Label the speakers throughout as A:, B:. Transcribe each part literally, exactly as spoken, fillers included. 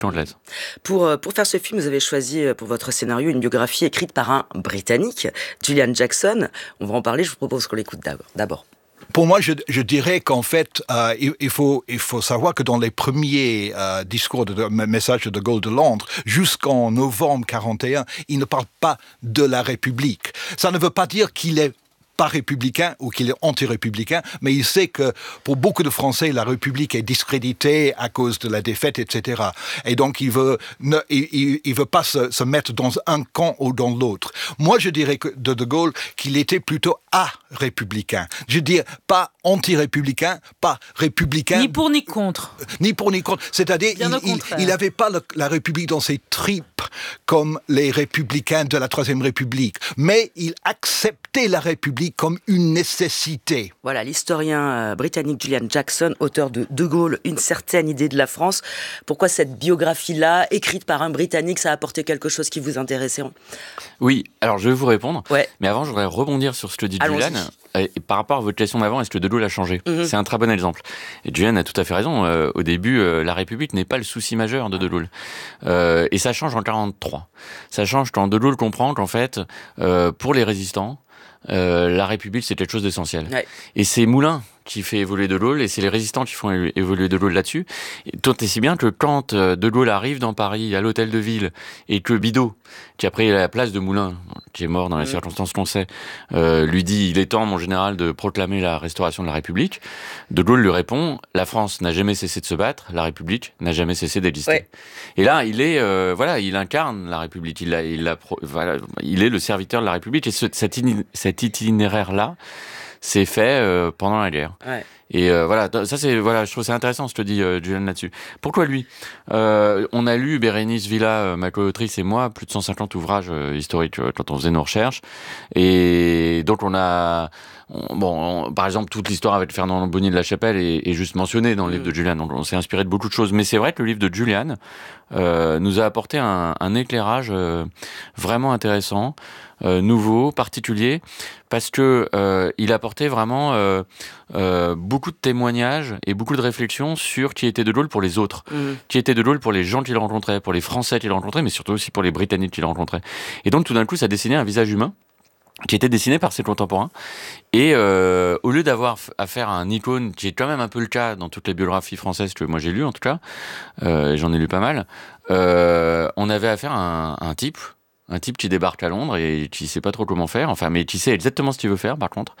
A: Anglaise.
B: Pour, pour faire ce film, vous avez choisi pour votre scénario une biographie écrite par un Britannique, Julian Jackson. On va en parler, je vous propose qu'on l'écoute d'abord.
C: Pour moi, je, je dirais qu'en fait, euh, il, il, faut, il faut savoir que dans les premiers euh, discours de, de message de De Gaulle de Londres, jusqu'en novembre quarante et un, il ne parle pas de la République. Ça ne veut pas dire qu'il est pas républicain ou qu'il est anti-républicain, mais il sait que pour beaucoup de Français, la République est discréditée à cause de la défaite, et cetera. Et donc, il veut, ne, il, il veut pas se, se mettre dans un camp ou dans l'autre. Moi, je dirais que de De Gaulle qu'il était plutôt a-républicain. Je dis pas anti-républicain, pas républicain.
D: Ni pour ni contre.
C: Ni pour ni contre. C'est-à-dire, il n'avait pas le, la République dans ses tripes comme les républicains de la Troisième République, mais il acceptait la République comme une nécessité.
B: Voilà, l'historien britannique Julian Jackson, auteur de De Gaulle, une certaine idée de la France. Pourquoi cette biographie-là, écrite par un Britannique, ça a apporté quelque chose qui vous intéressait?
A: Oui, alors je vais vous répondre,
B: ouais.
A: mais avant je voudrais rebondir sur ce que dit
B: Allons-y.
A: Julian. Et par rapport à votre question d'avant, est-ce que De Gaulle a changé? mm-hmm. C'est un très bon exemple. Et Julian a tout à fait raison. Euh, au début, euh, la République n'est pas le souci majeur de De Gaulle. Euh, et ça change en quarante-trois. Ça change quand De Gaulle comprend qu'en fait, euh, pour les résistants, euh, la République, c'est quelque chose d'essentiel.
B: Ouais.
A: Et c'est Moulin qui fait évoluer De Gaulle, et c'est les résistants qui font évoluer De Gaulle là-dessus. Et tant et si bien que quand De Gaulle arrive dans Paris, à l'hôtel de ville, et que Bidault, qui a pris la place de Moulin, qui est mort dans les mmh. circonstances qu'on sait, euh, lui dit « Il est temps, mon général, de proclamer la restauration de la République », De Gaulle lui répond « La France n'a jamais cessé de se battre, la République n'a jamais cessé d'exister. Ouais. » Et là, il est, euh, voilà, il incarne la République, il, a, il, a, voilà, il est le serviteur de la République, et ce, cet, in, cet itinéraire-là, c'est fait euh, pendant la guerre.
B: Ouais.
A: Et euh, voilà, ça c'est voilà, je trouve c'est intéressant ce que dit euh, Julian là-dessus. Pourquoi lui euh, On a lu Bérénice Villa, euh, ma co-autrice et moi, plus de cent cinquante ouvrages euh, historiques euh, quand on faisait nos recherches, et donc on a on, bon, on, par exemple toute l'histoire avec Fernand Bonnier de la Chapelle est, est juste mentionnée dans le livre de Julian. Donc on s'est inspiré de beaucoup de choses, mais c'est vrai que le livre de Julian euh, nous a apporté un, un éclairage euh, vraiment intéressant. Euh, nouveau, particulier, parce que euh, il apportait vraiment euh, euh, beaucoup de témoignages et beaucoup de réflexions sur qui était De Gaulle pour les autres, mmh. qui était De Gaulle pour les gens qu'il rencontrait, pour les Français qu'il rencontrait, mais surtout aussi pour les Britanniques qu'il rencontrait. Et donc tout d'un coup, ça dessinait un visage humain qui était dessiné par ses contemporains. Et euh, au lieu d'avoir affaire à un icône, qui est quand même un peu le cas dans toutes les biographies françaises que moi j'ai lues en tout cas, euh, j'en ai lu pas mal, euh, on avait affaire à un, à un type Un type qui débarque à Londres et qui sait pas trop comment faire, enfin, mais qui sait exactement ce qu'il veut faire, par contre.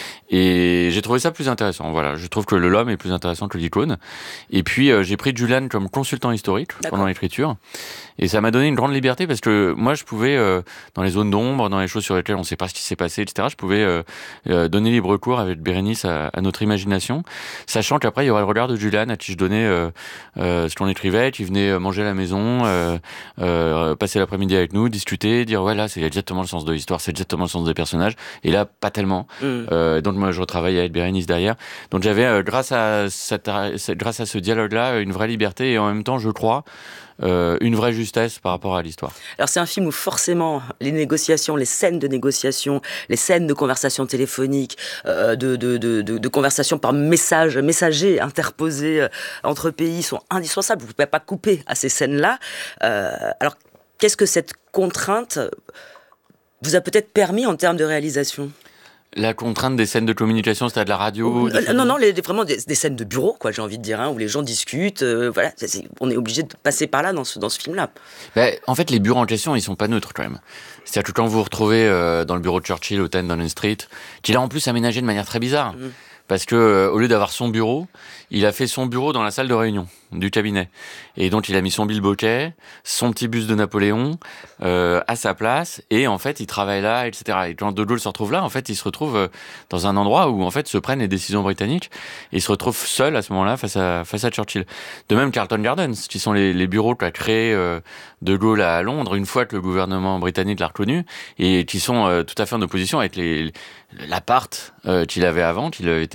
A: Et j'ai trouvé ça plus intéressant. Voilà, je trouve que le l'homme est plus intéressant que l'icône. Et puis, euh, j'ai pris Julian comme consultant historique D'accord. pendant l'écriture. Et ça m'a donné une grande liberté parce que moi, je pouvais, euh, dans les zones d'ombre, dans les choses sur lesquelles on ne sait pas ce qui s'est passé, et cetera, je pouvais euh, euh, donner libre cours avec Bérénice à, à notre imagination, sachant qu'après, il y aurait le regard de Julian à qui je donnais euh, euh, ce qu'on écrivait, qui venait manger à la maison, euh, euh, passer l'après-midi avec nous, discuter, dire ouais, là, c'est exactement le sens de l'histoire, c'est exactement le sens des personnages. Et là, pas tellement. Mmh. Euh, donc, moi, je retravaillais avec Bérénice derrière. Donc, j'avais, euh, grâce à cette, grâce à ce dialogue-là, une vraie liberté et en même temps, je crois, Euh, une vraie justesse par rapport à l'histoire.
B: Alors c'est un film où forcément les négociations, les scènes de négociation, les scènes de conversations téléphoniques, euh, de, de, de, de, de conversations par message, messager interposés euh, entre pays sont indispensables. Vous ne pouvez pas couper à ces scènes-là. Euh, alors qu'est-ce que cette contrainte vous a peut-être permis en termes de réalisation ?
A: La contrainte des scènes de communication, c'est-à-dire de la radio
B: euh, Non, non, les, vraiment des, des scènes de bureau, quoi, j'ai envie de dire, hein, où les gens discutent. Euh, voilà, c'est, c'est, on est obligé de passer par là dans ce, dans ce film-là.
A: Ben, en fait, les bureaux en question, ils sont pas neutres quand même. C'est-à-dire que quand vous vous retrouvez euh, dans le bureau de Churchill au dix Downing Street, qu'il a en plus aménagé de manière très bizarre, mmh. parce que euh, au lieu d'avoir son bureau, il a fait son bureau dans la salle de réunion du cabinet. Et donc, il a mis son bilboquet, son petit buste de Napoléon euh, à sa place. Et en fait, il travaille là, et cetera. Et quand De Gaulle se retrouve là, en fait, il se retrouve euh, dans un endroit où, en fait, se prennent les décisions britanniques. Et il se retrouve seul, à ce moment-là, face à, face à Churchill. De même, Carlton Gardens, qui sont les, les bureaux qu'a créé euh, De Gaulle à Londres, une fois que le gouvernement britannique l'a reconnu, et qui sont euh, tout à fait en opposition avec les, l'appart euh, qu'il avait avant, qu'il était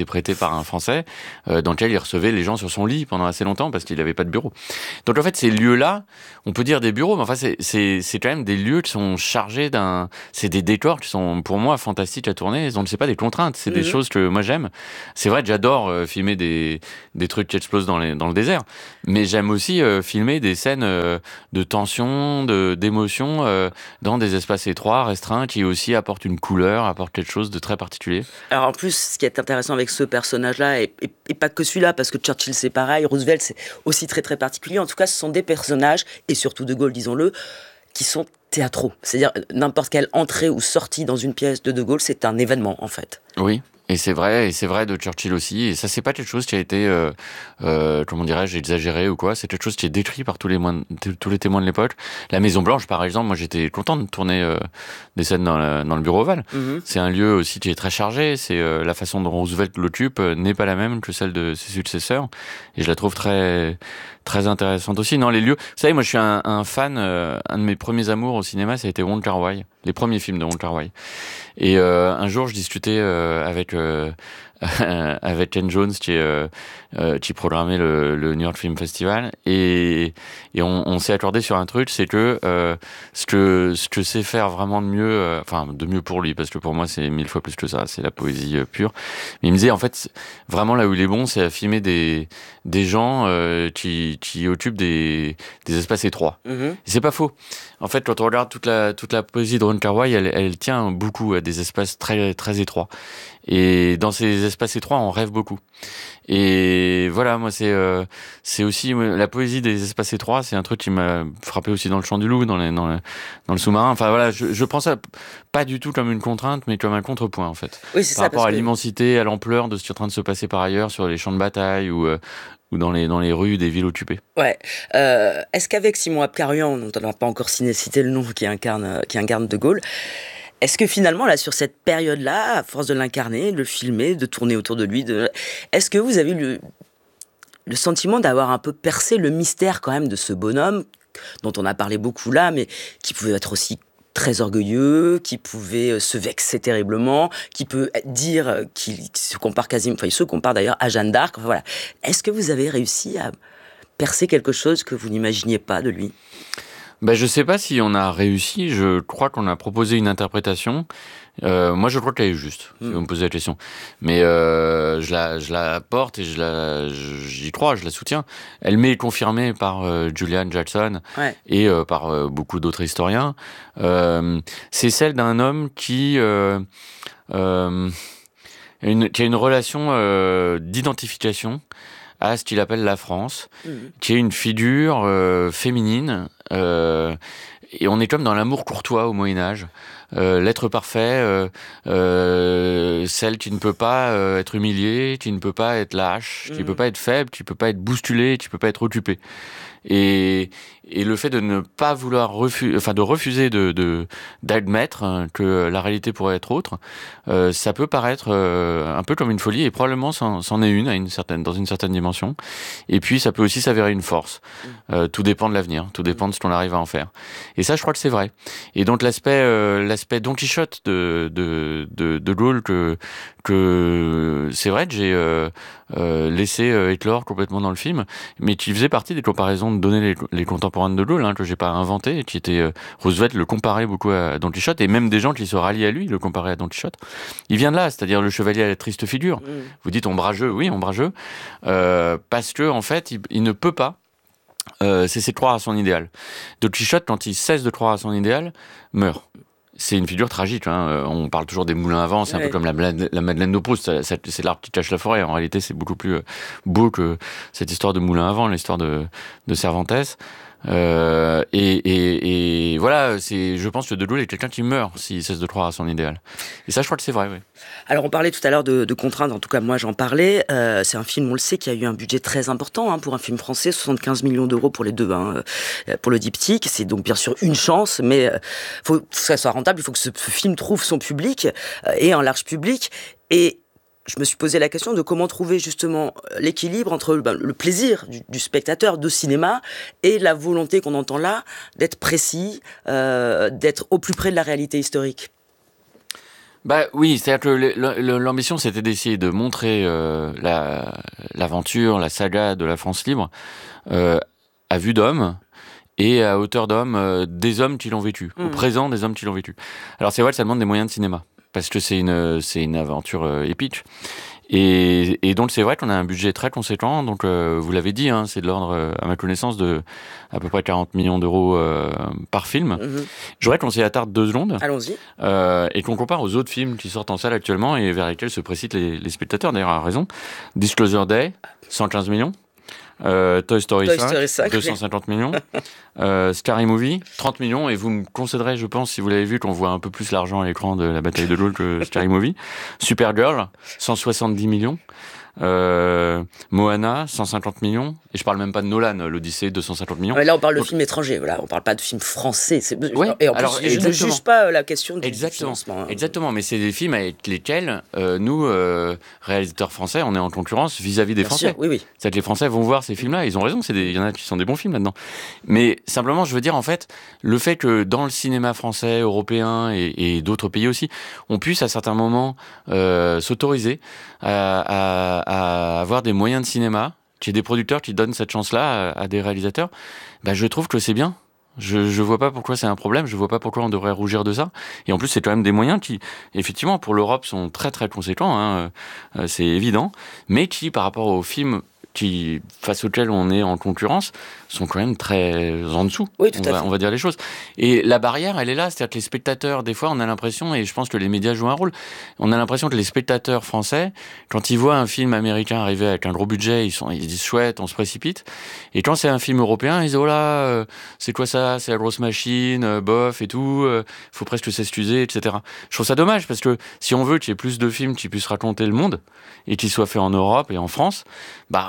A: été prêté par un Français, euh, dans lequel il recevait les gens sur son lit pendant assez longtemps parce qu'il n'avait pas de bureau. Donc en fait, ces lieux-là, on peut dire des bureaux, mais enfin, c'est, c'est, c'est quand même des lieux qui sont chargés d'un... C'est des décors qui sont, pour moi, fantastiques à tourner. Donc c'est pas des contraintes, c'est mmh. des choses que moi j'aime. C'est vrai que j'adore euh, filmer des, des trucs qui explosent dans, les, dans le désert, mais j'aime aussi euh, filmer des scènes euh, de tension, de, d'émotion, euh, dans des espaces étroits, restreints, qui aussi apportent une couleur, apportent quelque chose de très particulier.
B: Alors en plus, ce qui est intéressant avec ce personnage-là, et, et, et pas que celui-là, parce que Churchill c'est pareil, Roosevelt c'est aussi très très particulier, en tout cas ce sont des personnages, et surtout De Gaulle, disons-le, qui sont théâtraux. C'est-à-dire n'importe quelle entrée ou sortie dans une pièce de De Gaulle, c'est un événement en fait.
A: Oui. Et c'est vrai, et c'est vrai de Churchill aussi. Et ça, c'est pas quelque chose qui a été, euh, euh, comment dirais-je, exagéré ou quoi. C'est quelque chose qui est décrit par tous les, moines, tous les témoins de l'époque. La Maison Blanche, par exemple, moi, j'étais content de tourner euh, des scènes dans, la, dans le bureau ovale. Mm-hmm. C'est un lieu aussi qui est très chargé. C'est euh, la façon dont Roosevelt l'occupe euh, n'est pas la même que celle de ses successeurs. Et je la trouve très, très intéressante aussi. Non, les lieux. Vous savez, moi, je suis un, un fan. Euh, un de mes premiers amours au cinéma, ça a été Wong Kar-wai. Les premiers films de Wong Kar-wai. Et euh, un jour, je discutais euh, avec euh, avec Ken Jones qui euh, euh, qui programmait le, le New York Film Festival et et on, on s'est accordé sur un truc, c'est que euh, ce que ce que sait faire vraiment de mieux, euh, enfin de mieux pour lui, parce que pour moi c'est mille fois plus que ça, c'est la poésie euh, pure. Mais il me disait en fait vraiment là où il est bon, c'est à filmer des des gens euh, qui qui occupent des des espaces étroits. Mm-hmm. Et c'est pas faux. En fait, quand on regarde toute la toute la poésie de Wong Kar-wai, elle elle tient beaucoup à des espaces très très étroits. Et dans ces espaces étroits, on rêve beaucoup. Et voilà, moi, c'est euh, c'est aussi la poésie des espaces étroits. C'est un truc qui m'a frappé aussi dans Le Chant du Loup, dans, les, dans, le, dans le sous-marin. Enfin voilà, je, je prends ça pas du tout comme une contrainte, mais comme un contrepoint en fait.
B: Oui, c'est
A: par
B: ça,
A: rapport à
B: que...
A: l'immensité, à l'ampleur de ce qui est en train de se passer par ailleurs sur les champs de bataille ou euh, ou dans les dans les rues des villes occupées.
B: Ouais. Euh, est-ce qu'avec Simon Abkarian, dont on n'a pas encore cité le nom, qui incarne qui incarne De Gaulle, est-ce que finalement, là, sur cette période-là, à force de l'incarner, de le filmer, de tourner autour de lui, de... est-ce que vous avez le, le sentiment d'avoir un peu percé le mystère quand même de ce bonhomme, dont on a parlé beaucoup là, mais qui pouvait être aussi très orgueilleux, qui pouvait se vexer terriblement, qui peut dire qu'il se compare quasiment, enfin il se compare d'ailleurs à Jeanne d'Arc, enfin, voilà. Est-ce que vous avez réussi à percer quelque chose que vous n'imaginiez pas de lui ?
A: Ben, je sais pas si on a réussi, je crois qu'on a proposé une interprétation. Euh, moi, je crois qu'elle est juste, si vous me posez la question. Mais euh, je, la, je la porte et je la, j'y crois, je la soutiens. Elle m'est confirmée par euh, Julian Jackson ouais. et euh, par euh, beaucoup d'autres historiens. Euh, c'est celle d'un homme qui, euh, euh, une, qui a une relation euh, d'identification à ce qu'il appelle la France, mmh. qui est une figure euh, féminine, euh, et on est comme dans l'amour courtois au Moyen-Âge, euh, l'être parfait, euh, euh, celle qui ne peut pas euh, être humiliée, qui ne peut pas être lâche, mmh. qui ne peut pas être faible, qui ne peut pas être bousculée, qui ne peut pas être occupée. Et, et le fait de ne pas vouloir refuser, enfin de refuser de, de d'admettre que la réalité pourrait être autre, euh, ça peut paraître euh, un peu comme une folie et probablement c'en, c'en est une à une certaine, dans une certaine dimension. Et puis ça peut aussi s'avérer une force. Euh, tout dépend de l'avenir, tout dépend de ce qu'on arrive à en faire. Et ça, je crois que c'est vrai. Et donc l'aspect, euh, l'aspect Don Quichotte de de de, de Gaulle que que c'est vrai que j'ai euh, euh, laissé euh, éclore complètement dans le film, mais qui faisait partie des comparaisons de donner les, les contemporains de De Gaulle, hein, que j'ai pas inventé, et qui était euh, Roosevelt le comparait beaucoup à Don Quichotte, et même des gens qui se rallient à lui le comparaient à Don Quichotte. Il vient de là, c'est-à-dire le chevalier à la triste figure. Mmh. Vous dites ombrageux, oui, ombrageux, euh, parce que en fait, il, il ne peut pas euh, cesser de croire à son idéal. Don Quichotte, quand il cesse de croire à son idéal, meurt. C'est une figure tragique, hein. On parle toujours des moulins à vent, c'est ouais. un peu comme la, la Madeleine de Proust, c'est, c'est l'arbre qui cache la forêt. En réalité, c'est beaucoup plus beau que cette histoire de moulin à vent, l'histoire de, de Cervantes. Euh, et, et, et voilà, c'est, je pense que De Gaulle est quelqu'un qui meurt s'il cesse de croire à son idéal. Et ça, je crois que c'est vrai, oui.
B: Alors, on parlait tout à l'heure de, de contraintes, en tout cas, moi, j'en parlais. Euh, c'est un film, on le sait, qui a eu un budget très important hein, pour un film français, soixante-quinze millions d'euros pour les deux, hein, pour le diptyque. C'est donc bien sûr une chance, mais il faut que ça soit rentable, il faut que ce, ce film trouve son public euh, et un large public. Et je me suis posé la question de comment trouver justement l'équilibre entre ben, le plaisir du, du spectateur de cinéma et la volonté qu'on entend là d'être précis, euh, d'être au plus près de la réalité historique.
A: Bah oui, c'est-à-dire que le- le- l'ambition, c'était d'essayer de montrer euh, la, l'aventure, la saga de la France libre euh, à vue d'homme et à hauteur d'homme euh, des hommes qui l'ont vécu,
B: Mmh.
A: au présent des hommes qui l'ont vécu. Alors c'est vrai que ça demande des moyens de cinéma, parce que c'est une, c'est une aventure euh, épique. Et, et donc c'est vrai qu'on a un budget très conséquent, donc euh, vous l'avez dit, hein, c'est de l'ordre, euh, à ma connaissance, de à peu près quarante millions d'euros euh, par film.
B: Mhm.
A: Je voudrais qu'on s'y attarde deux secondes.
B: Allons-y.
A: Euh, et qu'on compare aux autres films qui sortent en salle actuellement et vers lesquels se précitent les, les spectateurs, d'ailleurs à raison. Disclosure Day, cent quinze millions. Euh, Toy Story
B: Toy
A: cinq,
B: Story cinq,
A: deux cent cinquante millions. Euh, Scary Movie, trente millions. Et vous me concéderez, je pense, si vous l'avez vu, qu'on voit un peu plus l'argent à l'écran de La Bataille de l'Aule que Scary Movie. Supergirl, cent soixante-dix millions. Euh, Moana, cent cinquante millions. Et je parle même pas de Nolan, l'Odyssée, deux cent cinquante millions.
B: Ouais, là, on parle de
A: Donc-
B: films étrangers, voilà. On parle pas de films français. C'est...
A: Ouais,
B: Et en plus,
A: alors,
B: je ne
A: exactement.
B: juge pas la question du
A: Exactement,
B: financement. hein.
A: exactement. Mais c'est des films avec lesquels euh, nous, euh, réalisateurs français, on est en concurrence vis-à-vis des
B: Bien
A: Français.
B: sûr, oui, oui.
A: C'est-à-dire que les Français vont voir ces films-là, ils ont raison, c'est des- il y en a qui sont des bons films là-dedans. Mais simplement, je veux dire, en fait, le fait que dans le cinéma français, européen et, et d'autres pays aussi, on puisse à certains moments euh, s'autoriser à, à- à avoir des moyens de cinéma, qu'il y ait des producteurs qui donnent cette chance-là à, à des réalisateurs, bah, je trouve que c'est bien. Je, je vois pas pourquoi c'est un problème, je vois pas pourquoi on devrait rougir de ça. Et en plus, c'est quand même des moyens qui, effectivement, pour l'Europe, sont très très conséquents, hein, euh, c'est évident, mais qui, par rapport aux films qui, face auxquels on est en concurrence, sont quand même très en dessous.
B: Oui, tout
A: on
B: à
A: va,
B: fait.
A: on va dire les choses. Et la barrière, elle est là, c'est-à-dire que les spectateurs, des fois, on a l'impression, et je pense que les médias jouent un rôle, on a l'impression que les spectateurs français, quand ils voient un film américain arriver avec un gros budget, ils, sont, ils disent chouette, on se précipite. Et quand c'est un film européen, ils disent oh là, euh, c'est quoi ça, c'est la grosse machine, euh, bof et tout, euh, faut presque s'excuser, et cetera. Je trouve ça dommage parce que si on veut qu'il y ait plus de films qui puissent raconter le monde et qui soient faits en Europe et en France, bah,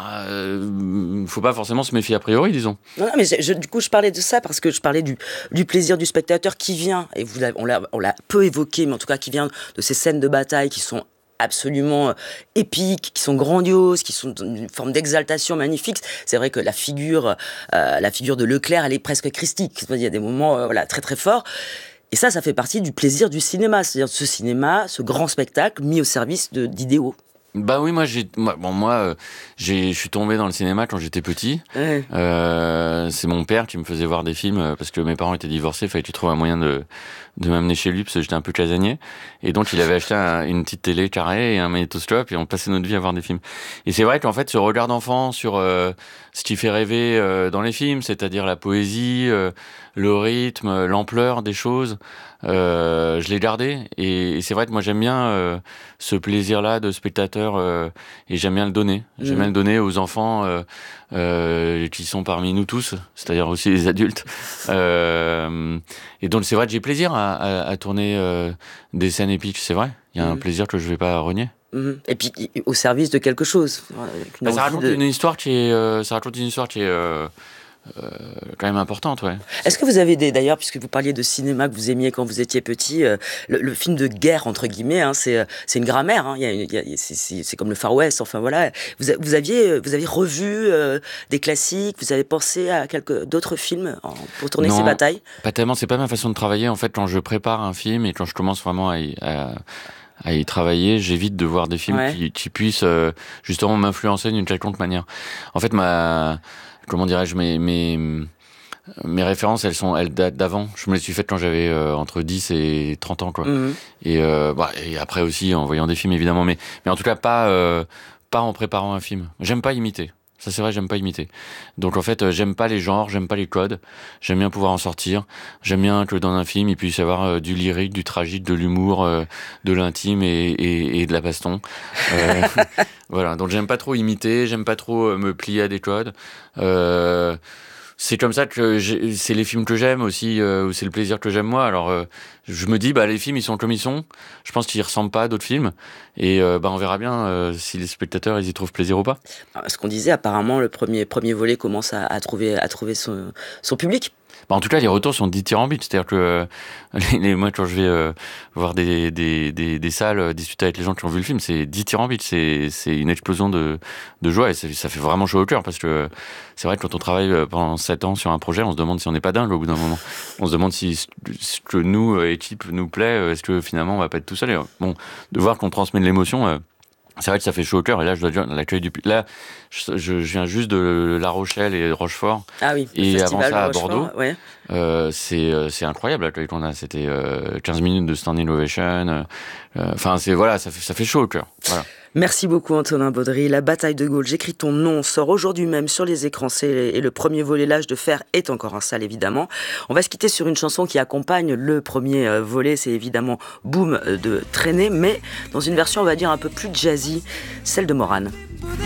A: euh, faut pas forcément se méfier a priori, disons.
B: Non, non, mais je- je- du coup, je parlais de ça parce que je parlais du, du plaisir du spectateur qui vient, et vous, l'avez- on l'a, on l'a peu évoqué, mais en tout cas qui vient de ces scènes de bataille qui sont absolument euh, épiques, qui sont grandioses, qui sont d'une forme d'exaltation magnifique. C'est vrai que la figure, euh, la figure de Leclerc, elle est presque christique. Il y a des moments euh, voilà, très très forts. Et ça, ça fait partie du plaisir du cinéma, c'est-à-dire ce cinéma, ce grand spectacle mis au service de, d'idéaux.
A: Bah oui, moi j'ai, moi, bon moi, euh, j'ai, je suis tombé dans le cinéma quand j'étais petit.
B: Ouais.
A: Euh, c'est mon père qui me faisait voir des films euh, parce que mes parents étaient divorcés. Fallait qu'il trouve un moyen de de m'amener chez lui parce que j'étais un peu casanier. Et donc il avait acheté un- une petite télé carrée et un magnétoscope et on passait notre vie à voir des films. Et c'est vrai qu'en fait, ce regard d'enfant sur euh, ce qui fait rêver euh, dans les films, c'est-à-dire la poésie, euh, le rythme, l'ampleur des choses, euh, je l'ai gardé. Et, et c'est vrai que moi j'aime bien euh, ce plaisir-là de spectateur euh, et j'aime bien le donner. J'aime
B: Mhm.
A: bien le donner aux enfants euh, euh, qui sont parmi nous tous, c'est-à-dire aussi les adultes. Euh, et donc c'est vrai que j'ai plaisir à, à, à tourner euh, des scènes épiques, c'est vrai. Il y a un
B: Mhm.
A: plaisir que je vais pas renier.
B: Mhm. Et puis i- au service de quelque chose. Avec une
A: Bah, ça
B: envie
A: raconte
B: de-
A: une histoire qui est, euh, ça raconte une histoire qui est euh, euh, quand même importante, ouais.
B: Est-ce que vous avez des, d'ailleurs, puisque vous parliez de cinéma que vous aimiez quand vous étiez petit, euh, le, le film de guerre, entre guillemets, hein, c'est, euh, c'est une grammaire, hein, il y a une- il y a- c'est, c'est- c'est comme le Far West, enfin voilà. Vous, a- vous, aviez, vous avez revu euh, des classiques, vous avez pensé à quelques, d'autres films en- pour tourner
A: Non.
B: ces batailles?
A: Pas tellement, c'est pas ma façon de travailler. En fait, quand je prépare un film et quand je commence vraiment à y, à, à y travailler, j'évite de voir des films
B: Ouais.
A: qui, qui puissent euh, justement m'influencer d'une quelconque manière. En fait, ma, comment dirais-je, mes, mes, mes références, elles sont, elles datent d'avant. Je me les suis faites quand j'avais euh, entre dix et trente ans, quoi.
B: Mhm.
A: Et, euh, bah, et après aussi en voyant des films, évidemment, mais, mais en tout cas pas, euh, pas en préparant un film. J'aime pas imiter. Ça, c'est vrai, j'aime pas imiter. Donc, en fait, euh, j'aime pas les genres, j'aime pas les codes. J'aime bien pouvoir en sortir. J'aime bien que dans un film, il puisse y avoir euh, du lyrique, du tragique, de l'humour, euh, de l'intime et, et, et de la baston. Euh, voilà. Donc, j'aime pas trop imiter, j'aime pas trop euh, me plier à des codes. Euh, c'est comme ça que j'ai- c'est les films que j'aime aussi, euh, c'est le plaisir que j'aime moi. Alors, euh, je me dis, bah, les films, ils sont comme ils sont. Je pense qu'ils ressemblent pas à d'autres films. Et euh, bah, on verra bien euh, si les spectateurs, ils y trouvent plaisir ou pas.
B: Ce qu'on disait, apparemment, le premier, premier volet commence à, à trouver, à trouver son, son public.
A: Bah, en tout cas, les retours sont dithyrambiques. C'est-à-dire que euh, les, les, moi, quand je vais euh, voir des, des, des, des salles, euh, discuter avec les gens qui ont vu le film, c'est dithyrambique. C'est, c'est une explosion de, de joie et ça fait vraiment chaud au cœur parce que c'est vrai que quand on travaille pendant sept ans sur un projet, on se demande si on n'est pas dingue au bout d'un moment. On se demande si ce que nous, euh, équipe, nous plaît, est-ce que finalement on va pas être tout seul. Et, bon, de voir qu'on transmet de l'émotion... Euh, c'est vrai que ça fait chaud au cœur. Et là, je dois dire, l'accueil du public. Là, je, je viens juste de La Rochelle et de Rochefort.
B: Ah oui.
A: Et avant ça, à Bordeaux.
B: Ouais.
A: Euh, c'est, c'est incroyable l'accueil qu'on a. C'était euh, quinze minutes de standing ovation. Enfin, euh, c'est voilà, ça fait, ça fait chaud au cœur. Voilà.
B: Merci beaucoup Antonin Baudry. La bataille de Gaulle, j'écris ton nom, sort aujourd'hui même sur les écrans. C'est, et le premier volet, L'âge de fer, est encore en salle évidemment. On va se quitter sur une chanson qui accompagne le premier volet. C'est évidemment Boom de Traîner, mais dans une version on va dire un peu plus jazzy, celle de Morane.